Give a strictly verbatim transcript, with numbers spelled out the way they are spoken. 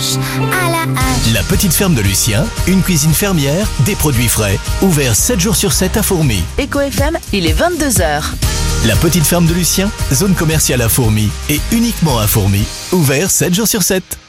blanche à la hache. La petite ferme de Lucien, une cuisine fermière, des produits frais, ouvert sept jours sur sept à Fourmies. Éco F M, il est vingt-deux heures. La petite ferme de Lucien, zone commerciale à Fourmies et uniquement à Fourmies, ouvert sept jours sur sept.